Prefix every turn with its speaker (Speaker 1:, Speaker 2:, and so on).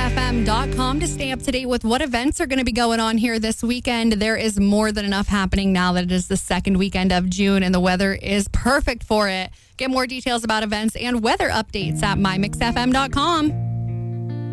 Speaker 1: mymixfm.com to stay up to date with what events are going to be going on here this weekend. There is more than enough happening now that it is the second weekend of June and the weather is perfect for it. Get more details about events and weather updates at mymixfm.com.